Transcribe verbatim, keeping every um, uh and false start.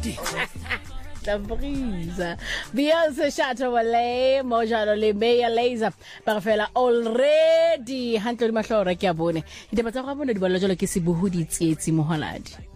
already. La brisa. Beyonce Shatawale, Mojalo le Meya Laser. Parfela already. Hantle mahlora ke a bone. Ite batsa go bona di bala jalo ke se buhudi tsietsi moholadi.